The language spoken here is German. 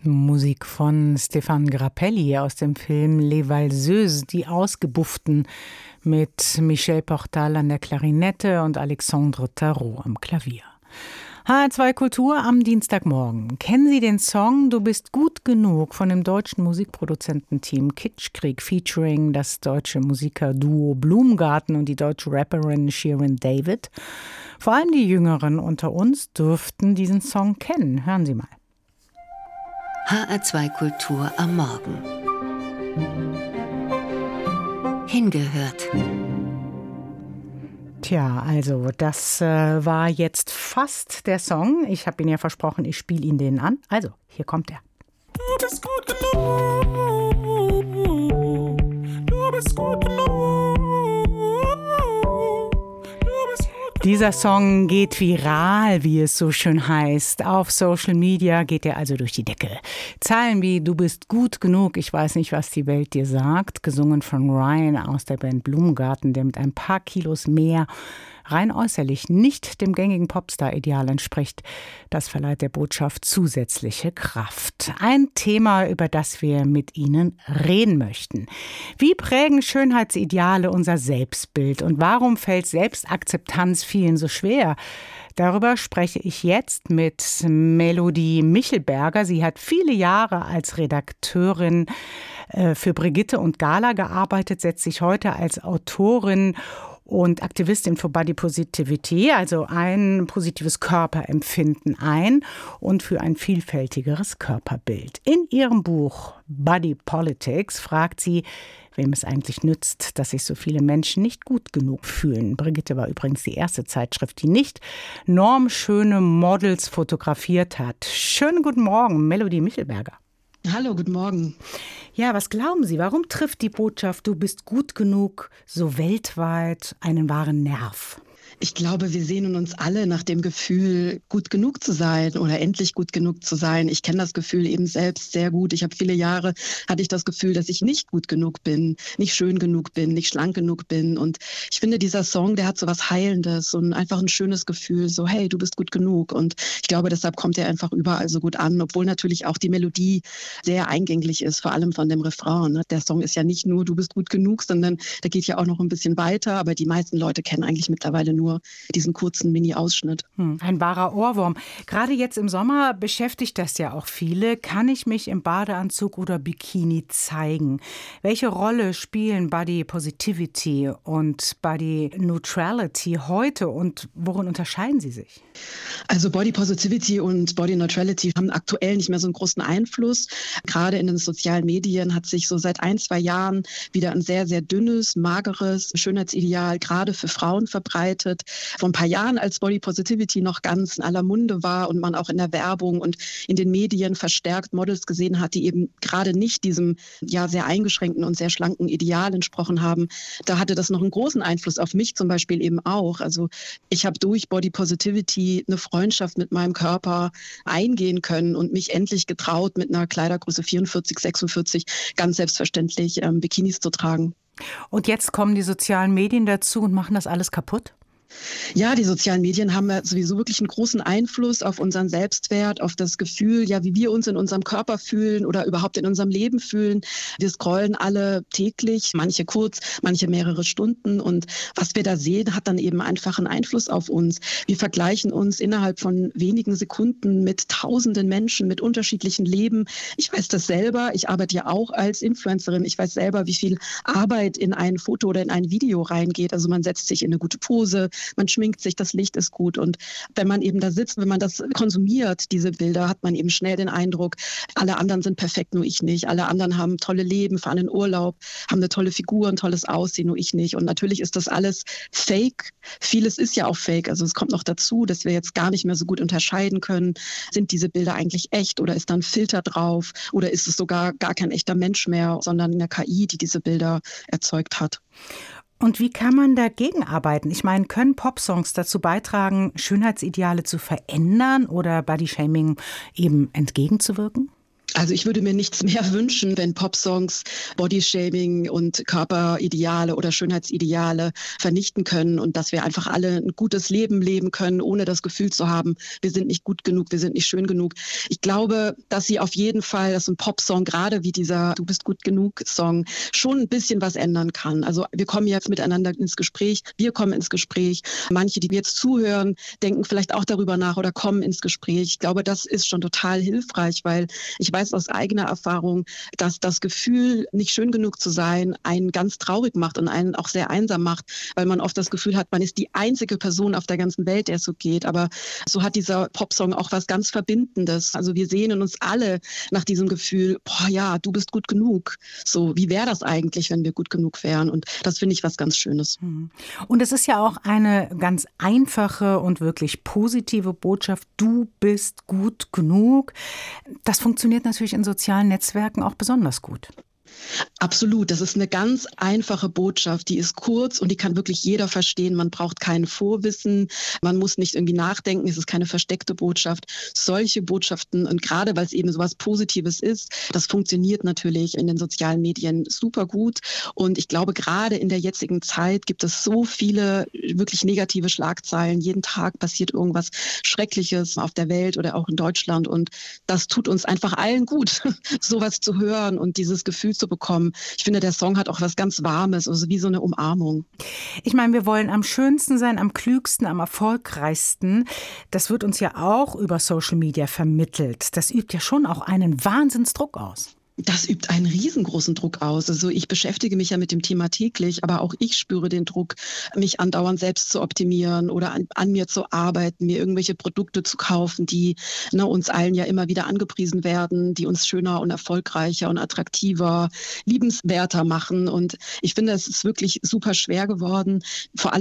Musik von Stéphane Grappelli aus dem Film Les Valseuses, die Ausgebufften, mit Michel Portal an der Klarinette und Alexandre Tarot am Klavier. HR2 Kultur am Dienstagmorgen. Kennen Sie den Song Du bist gut genug von dem deutschen Musikproduzententeam Kitschkrieg featuring das deutsche Musikerduo Blumengarten und die deutsche Rapperin Shirin David? Vor allem die Jüngeren unter uns dürften diesen Song kennen. Hören Sie mal. HR2 Kultur am Morgen. Hingehört. Tja, also das war jetzt fast der Song. Ich habe Ihnen ja versprochen, ich spiele Ihnen den an. Also, hier kommt er. Du bist gut genug. Du bist gut genug. Dieser Song geht viral, wie es so schön heißt. Auf Social Media geht er also durch die Decke. Zeilen wie Du bist gut genug, ich weiß nicht, was die Welt dir sagt, gesungen von Ryan aus der Band Blumengarten, der mit ein paar Kilos mehr rein äußerlich nicht dem gängigen Popstar-Ideal entspricht. Das verleiht der Botschaft zusätzliche Kraft. Ein Thema, über das wir mit Ihnen reden möchten. Wie prägen Schönheitsideale unser Selbstbild und warum fällt Selbstakzeptanz vielen so schwer? Darüber spreche ich jetzt mit Melodie Michelberger. Sie hat viele Jahre als Redakteurin für Brigitte und Gala gearbeitet, setzt sich heute als Autorin und Aktivistin für Body Positivity, also ein positives Körperempfinden ein und für ein vielfältigeres Körperbild. In ihrem Buch Body Politics fragt sie, wem es eigentlich nützt, dass sich so viele Menschen nicht gut genug fühlen. Brigitte war übrigens die erste Zeitschrift, die nicht normschöne Models fotografiert hat. Schönen guten Morgen, Melodie Michelberger. Hallo, guten Morgen. Ja, was glauben Sie, warum trifft die Botschaft Du bist gut genug so weltweit einen wahren Nerv? Ich glaube, wir sehnen uns alle nach dem Gefühl, gut genug zu sein oder endlich gut genug zu sein. Ich kenne das Gefühl eben selbst sehr gut. Ich habe viele Jahre, hatte ich das Gefühl, dass ich nicht gut genug bin, nicht schön genug bin, nicht schlank genug bin. Und ich finde, dieser Song, der hat so was Heilendes und einfach ein schönes Gefühl, so hey, du bist gut genug. Und ich glaube, deshalb kommt er einfach überall so gut an, obwohl natürlich auch die Melodie sehr eingänglich ist, vor allem von dem Refrain. Der Song ist ja nicht nur Du bist gut genug, sondern der geht ja auch noch ein bisschen weiter. Aber die meisten Leute kennen eigentlich mittlerweile nur diesen kurzen Mini-Ausschnitt. Ein wahrer Ohrwurm. Gerade jetzt im Sommer beschäftigt das ja auch viele. Kann ich mich im Badeanzug oder Bikini zeigen? Welche Rolle spielen Body Positivity und Body Neutrality heute und worin unterscheiden sie sich? Also Body Positivity und Body Neutrality haben aktuell nicht mehr so einen großen Einfluss. Gerade in den sozialen Medien hat sich so seit 1-2 Jahren wieder ein sehr, sehr dünnes, mageres Schönheitsideal gerade für Frauen verbreitet. Vor ein paar Jahren, als Body Positivity noch ganz in aller Munde war und man auch in der Werbung und in den Medien verstärkt Models gesehen hat, die eben gerade nicht diesem ja sehr eingeschränkten und sehr schlanken Ideal entsprochen haben, da hatte das noch einen großen Einfluss auf mich zum Beispiel eben auch. Also ich habe durch Body Positivity eine Freundschaft mit meinem Körper eingehen können und mich endlich getraut, mit einer Kleidergröße 44, 46 ganz selbstverständlich Bikinis zu tragen. Und jetzt kommen die sozialen Medien dazu und machen das alles kaputt? Ja, die sozialen Medien haben ja sowieso wirklich einen großen Einfluss auf unseren Selbstwert, auf das Gefühl, ja, wie wir uns in unserem Körper fühlen oder überhaupt in unserem Leben fühlen. Wir scrollen alle täglich, manche kurz, manche mehrere Stunden. Und was wir da sehen, hat dann eben einfach einen Einfluss auf uns. Wir vergleichen uns innerhalb von wenigen Sekunden mit tausenden Menschen, mit unterschiedlichen Leben. Ich weiß das selber. Ich arbeite ja auch als Influencerin. Ich weiß selber, wie viel Arbeit in ein Foto oder in ein Video reingeht. Also man setzt sich in eine gute Pose, man schminkt sich, das Licht ist gut. Und wenn man eben da sitzt, wenn man das konsumiert, diese Bilder, hat man eben schnell den Eindruck, alle anderen sind perfekt, nur ich nicht. Alle anderen haben tolle Leben, fahren in Urlaub, haben eine tolle Figur, ein tolles Aussehen, nur ich nicht. Und natürlich ist das alles fake. Vieles ist ja auch fake. Also es kommt noch dazu, dass wir jetzt gar nicht mehr so gut unterscheiden können. Sind diese Bilder eigentlich echt oder ist da ein Filter drauf? Oder ist es sogar gar kein echter Mensch mehr, sondern eine KI, die diese Bilder erzeugt hat? Und wie kann man dagegen arbeiten? Ich meine, können Popsongs dazu beitragen, Schönheitsideale zu verändern oder Bodyshaming eben entgegenzuwirken? Also ich würde mir nichts mehr wünschen, wenn Popsongs Bodyshaming und Körperideale oder Schönheitsideale vernichten können und dass wir einfach alle ein gutes Leben leben können, ohne das Gefühl zu haben, wir sind nicht gut genug, wir sind nicht schön genug. Ich glaube, dass sie auf jeden Fall, dass ein Popsong, gerade wie dieser Du bist gut genug Song, schon ein bisschen was ändern kann. Also wir kommen jetzt miteinander ins Gespräch, wir kommen ins Gespräch. Manche, die jetzt zuhören, denken vielleicht auch darüber nach oder kommen ins Gespräch. Ich glaube, das ist schon total hilfreich, weil ich weiß aus eigener Erfahrung, dass das Gefühl, nicht schön genug zu sein, einen ganz traurig macht und einen auch sehr einsam macht, weil man oft das Gefühl hat, man ist die einzige Person auf der ganzen Welt, der es so geht. Aber so hat dieser Popsong auch was ganz Verbindendes. Also wir sehnen uns alle nach diesem Gefühl, boah ja, du bist gut genug. So, wie wäre das eigentlich, wenn wir gut genug wären? Und das finde ich was ganz Schönes. Und es ist ja auch eine ganz einfache und wirklich positive Botschaft. Du bist gut genug. Das funktioniert natürlich in sozialen Netzwerken auch besonders gut. Absolut, das ist eine ganz einfache Botschaft, die ist kurz und die kann wirklich jeder verstehen. Man braucht kein Vorwissen, man muss nicht irgendwie nachdenken, es ist keine versteckte Botschaft. Solche Botschaften und gerade weil es eben so was Positives ist, das funktioniert natürlich in den sozialen Medien super gut und ich glaube gerade in der jetzigen Zeit gibt es so viele wirklich negative Schlagzeilen. Jeden Tag passiert irgendwas Schreckliches auf der Welt oder auch in Deutschland und das tut uns einfach allen gut, sowas zu hören und dieses Gefühl zu bekommen. Ich finde, der Song hat auch was ganz Warmes, also wie so eine Umarmung. Ich meine, wir wollen am schönsten sein, am klügsten, am erfolgreichsten. Das wird uns ja auch über Social Media vermittelt. Das übt ja schon auch einen Wahnsinnsdruck aus. Das übt einen riesengroßen Druck aus. Also ich beschäftige mich ja mit dem Thema täglich, aber auch ich spüre den Druck, mich andauernd selbst zu optimieren oder an mir zu arbeiten, mir irgendwelche Produkte zu kaufen, die uns allen ja immer wieder angepriesen werden, die uns schöner und erfolgreicher und attraktiver, liebenswerter machen. Und ich finde, es ist wirklich super schwer geworden, vor allem